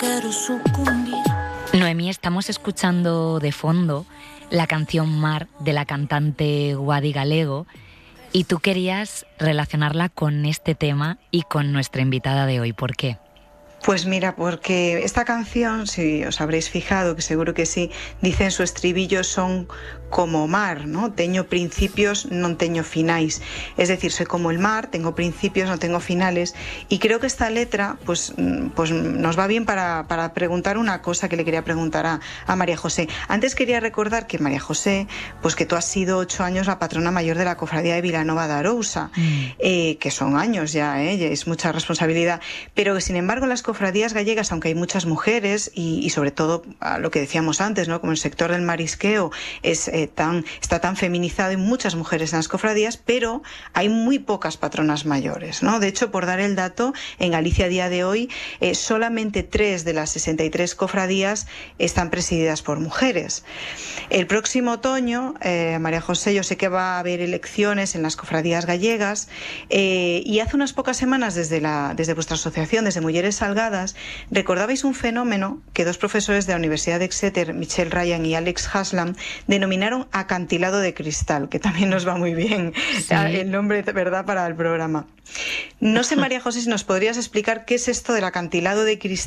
quiero sucumbir. Noemí, estamos escuchando de fondo la canción Mar de la cantante Guadi Galego y tú querías relacionarla con este tema y con nuestra invitada de hoy. ¿Por qué? Pues mira, porque esta canción, si os habréis fijado, que seguro que sí, dice en su estribillo son como mar, ¿no? Teño principios, non teño finais. Es decir, soy como el mar, tengo principios, no tengo finales. Y creo que esta letra pues nos va bien para preguntar una cosa que le quería preguntar a María José. Antes quería recordar que María José, pues que tú has sido 8 años la patrona mayor de la cofradía de Vilanova de Arousa, que son años ya es mucha responsabilidad, pero que sin embargo las cofradías gallegas, aunque hay muchas mujeres y sobre todo lo que decíamos antes, ¿no? Como el sector del marisqueo está tan feminizado y muchas mujeres en las cofradías, pero hay muy pocas patronas mayores, ¿no? De hecho, por dar el dato, en Galicia a día de hoy solamente 3 de las 63 cofradías están presididas por mujeres. El próximo otoño, María José, yo sé que va a haber elecciones en las cofradías gallegas y hace unas pocas semanas desde vuestra asociación, desde Mujeres Salgadas, recordabais un fenómeno que 2 profesores de la Universidad de Exeter, Michelle Ryan y Alex Haslam, denominaron acantilado de cristal, que también nos va muy bien, sí, el nombre, ¿verdad?, para el programa. No sé, María José, si nos podrías explicar qué es esto del acantilado de cristal